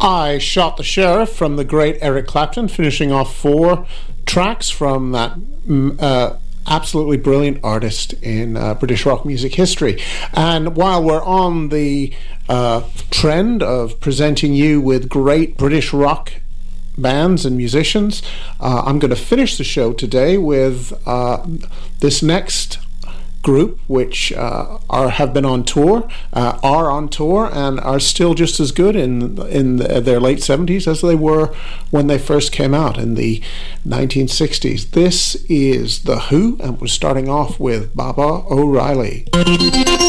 I Shot the Sheriff from the great Eric Clapton, finishing off 4 tracks from that absolutely brilliant artist in British rock music history. And while we're on the trend of presenting you with great British rock bands and musicians, I'm going to finish the show today with this next group, which have been on tour, are on tour, and are still just as good in their late 70s as they were when they first came out in the 1960s. This is The Who, and we're starting off with Baba O'Reilly.